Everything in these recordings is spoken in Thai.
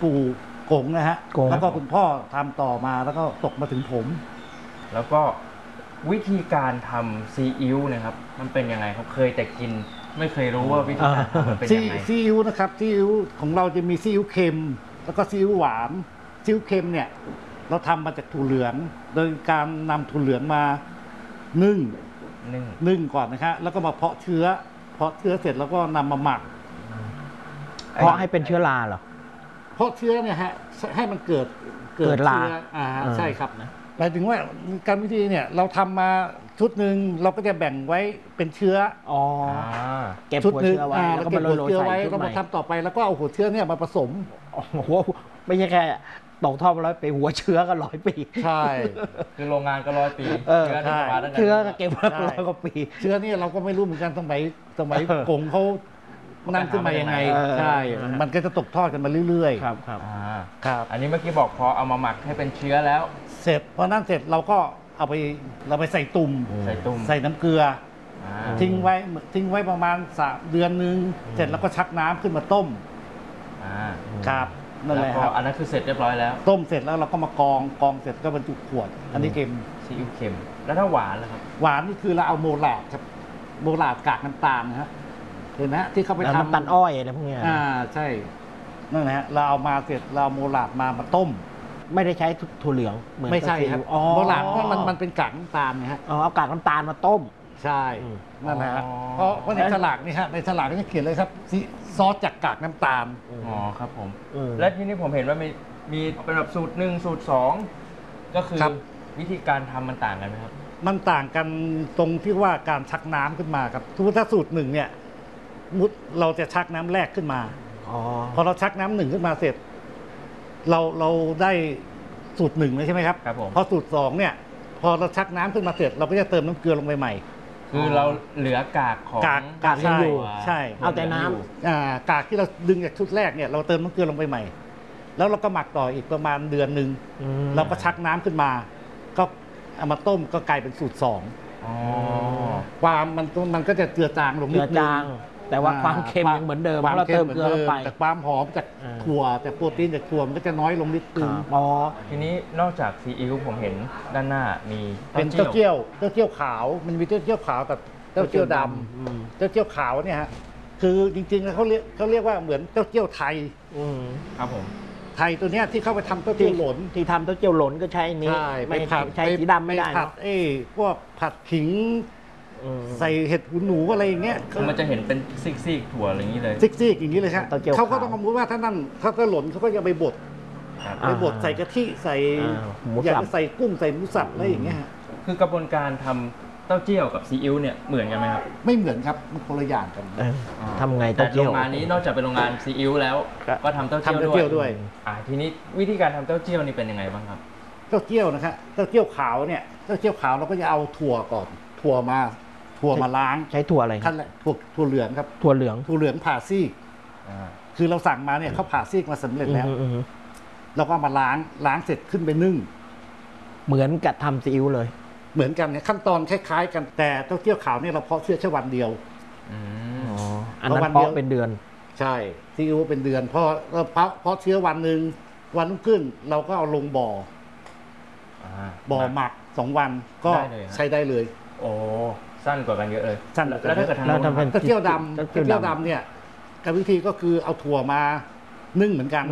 ปู่กงนะฮะแล้วก็คุณพ่อทำต่อมาแล้วก็ตกมาถึงผมแล้วก็วิธีการทำซีอิ๊วนะครับมันเป็นยังไงครับเคยแต่กินไม่เคยรู้ว่าวิธีการทำมันเป็นยังไงซีอิ๊วนะครับซีอิ๊วของเราจะมีซีอิ๊วเค็มแล้วก็ซีอิ๊วหวานซีอิ๊วเค็มเนี่ยเราทำมาจากถั่วเหลืองโดยการนำถั่วเหลืองมานึ่งก่อนนะครับแล้วก็มาเพาะเชื้อเสร็จแล้วก็นำมาหมักเพราะให้เป็นเชื้อราเหรอเพราะเชื้อเนี่ยฮะให้มันเกิดราใช่ครับหมายถึงว่าการวิธีเนี่ยเราทำมาชุดหนึ่งเราก็จะแบ่งไว้เป็นเชื้อเก็บหัวเชื้อไว้แล้วก็มาโรยไว้แล้วมาทำต่อไปแล้วก็เอาหัวเชื้อเนี่ยมาผสมไม่ใช่แค่ตกท่อมา100 ปีหัวเชื้อก็100 ปีใช่คือโรงงานก็100 ปีเชื้อก็เก็บมา100 กว่าปีเชื้อนี่เราก็ไม่รู้เหมือนกันสมัยกงเขานั่นขึ้นมายังไงใช่มันก็จะตกทอดกันมาเรื่อยๆครับอันนี้เมื่อกี้บอกพอเอามาหมักให้เป็นเชื้อแล้วเสร็จพอนั่นเสร็จเราก็เอาไปใส่ตุ่มใส่น้ำเกลือทิ้งไว้ประมาณ3 เดือนนึงเสร็จแล้วก็ชักน้ำขึ้นมาต้มครับนั่นแหละครับอันนั้นคือเสร็จเรียบร้อยแล้วต้มเสร็จแล้วเราก็มากองเสร็จก็บรรจุขวดอันนี้เค็มซีอิ๊วเค็มแล้วถ้าหวานล่ะครับหวานนี่คือเราเอาโมลาดครับโมลาดกากน้ำตาลนะฮะเห็นไหมที่เขาไปทำน้ำตาลอ้อยอะไรพวกนี้ใช่นั่นแหละเราเอามาเสร็จเราโมลาดมาต้มไม่ได้ใช้ถั่วเหลืองเหมือนไม่ใช่ครับโมลาดเพราะมันเป็นกากน้ำตาลนะฮะเอากากน้ำตาลมาต้มใช่นั่นแหละเพราะในฉลากนี่ฮะในฉลากก็จะเขียนเลยครับซอสจากกากน้ำตาลครับผมและทีนี้ผมเห็นว่ามีเป็นแบบสูตร1สูตร2ก็คือวิธีการทำมันต่างกันไหมครับมันต่างกันตรงที่ว่าการชักน้ำขึ้นมาครับถ้าสูตร1เนี่ยเราจะชักน้ำแรกขึ้นมาพอเราชักน้ำ1ขึ้นมาเสร็จเราได้สูตร1เลยใช่ไหมครับพอสูตร2เนี่ยพอเราชักน้ำขึ้นมาเสร็จเราก็จะเติมน้ำเกลือลงไปใหม่คือเราเหลือกากของกากที่อยู่ใช่เอาแต่น้ำกากที่เราดึงจากชุดแรกเนี่ยเราเติมน้ำเกลือลงไปใหม่แล้วเราก็หมักต่ออีกประมาณเดือนนึงเราก็ชักน้ำขึ้นมาก็เอามาต้มก็กลายเป็นสูตร2ความมันก็จะเจือจางลงนิดนึงแต่ว่าความเค็มยังเหมือนเดิมเพราะเราเติมเกลือลงไปแต่ความหอมจากถั่วแต่โปรตีนจากถั่วมันก็จะน้อยลงนิดนึงทีนี้นอกจากซีอิ๊วผมเห็นด้านหน้ามีเป็นเต้าเจี้ยวขาวมันมีเต้าเจี้ยวขาวกับเต้าเจี้ยวดำเต้าเจี้ยวขาวเนี่ยฮะคือจริงๆเขาเรียกว่าเหมือนเต้าเจี้ยวไทยครับผมไทยตัวเนี้ยที่เข้าไปทำเต้าเจี้ยวหลนที่ทำเต้าเจี้ยวหลนก็ใช้นี้ไม่ใช้สีดำไม่ได้ผัดพวกผัดขิงใส่เห็ดหูหนูอะไรอย่างเงี้ยคือมันจะเห็นเป็นซีกถั่วอะไรอย่างนี้เลยซีกอย่างนี้เลยครับเขาก็ต้องสมมติว่าถ้าหล่นเขาก็จะไปบดใส่กะทิใส่อยากจะใส่กุ้งใส่หมูสับอะไรอย่างเงี้ยคือกระบวนการทำเต้าเจี้ยวกับซีอิ๊วเนี่ยเหมือนกันไหมครับไม่เหมือนครับมันคนละอย่างกันทำไงเต้าเจี้ยวโรงงานนี้นอกจากเป็นโรงงานซีอิ๊วแล้วก็ทำเต้าเจี้ยวด้วยทีนี้วิธีการทำเต้าเจี้ยวนี่เป็นยังไงบ้างครับเต้าเจี้ยวนะครับเต้าเจี้ยวขาวเนี่ยเต้าเจี้ยวขาวเราก็จะเอาถั่วก่อนถั่วมาล้างใช้ถั่วอะไรขั้นแรกถั่วเหลืองครับถั่วเหลืองผ่าซีกคือเราสั่งมาเนี่ยเขาผ่าซีกมาสำเร็จแล้วเราก็มาล้างเสร็จขึ้นไปนึ่งเหมือนกับทำซีอิ๊วเลยเหมือนกันเนี่ยขั้นตอนคล้ายๆกันแต่เต้าเจี้ยวขาวเนี่ยเราเพาะเชื้อแค่วันเดียวอันนั้นเพาะเป็นเดือนใช่ซีอิ๊วเป็นเดือนพอเราเพาะเชื้อวันหนึ่งวันรุ่งขึ้นเราก็เอาลงบ่อหมัก2 วันก็ใช้ได้เลยโอ้สั้นกว่ากันเยอะเลยสั้นแล้วถ้าเกิดทำเต้าเจี้ยวดำเนี่ยกรรมวิธีก็คือเอาถั่วมานึ่งเหมือนกัน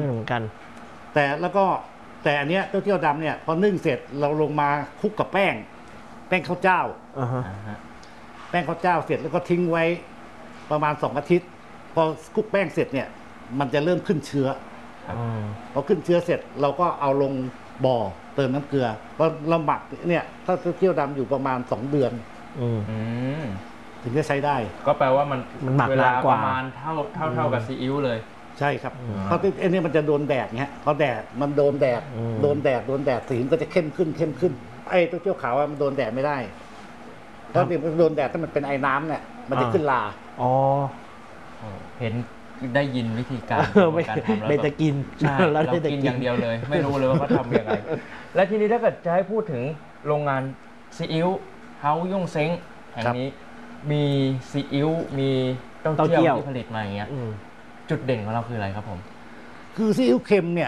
แต่อันเนี้ยเต้าเจี้ยวดำเนี่ยพอนึ่งเสร็จเราลงมาคลุกกับแป้งข้าวเจ้าแป้งข้าวเจ้าเสร็จแล้วก็ทิ้งไว้ประมาณ2 อาทิตย์พอคลุกแป้งเสร็จเนี่ยมันจะเริ่มขึ้นเชื้อพอขึ้นเชื้อเสร็จเราก็เอาลงบ่อเติมน้ำเกลือพอเราหมักเนี่ยถ้าเต้าเจี้ยวดำอยู่ประมาณ2 เดือนถึงจะใช้ได้ก็แปลว่ามันหมักเวลาประมาณเท่ากับซีอิ๊วเลยใช่ครับเพราะไอ้นี่มันจะโดนแดดเงี้ยพอแดดมันโดนแดดสีมันก็จะเข้มขึ้นไอ้เต้าเจี้ยวขาวมันโดนแดดไม่ได้เพราะมันโดนแดดถ้ามันเป็นไอ้น้ำเนี่ยมันจะขึ้นลาเห็นได้ยินวิธีการทำแล้วไม่จะกินใช่เรากินอย่างเดียวเลยไม่รู้เลยว่าเขาทำยังไงและทีนี้ถ้าเกิดจะให้พูดถึงโรงงานซีอิ๊วเฮาย่งเซ้งแห่งนี้มีซีอิ๊วมีเต้าเจี้ยวที่ผลิตมาอย่างเงี้ยจุดเด่นของเราคืออะไรครับผมคือซีอิ๊วเค็มเนี่ย